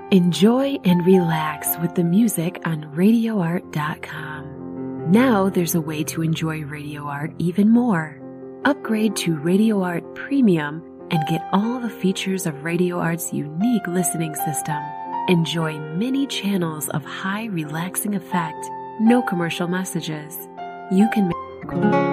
Enjoy and relax with the music on RadioArt.com. Now there's a way to enjoy Radio Art even more. Upgrade to Radio Art Premium and get all the features of Radio Art's unique listening system. Enjoy many channels of high relaxing effect, no commercial messages. You can make